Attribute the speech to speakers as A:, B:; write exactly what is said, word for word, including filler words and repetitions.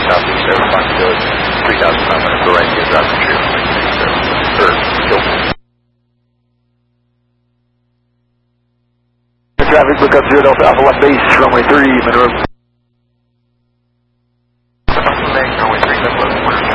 A: southeast there, responsibility, three thousand five hundred for right here, drop control, or kill.
B: Traffic, look up zero Delta Alpha one base, runway three, Monroe.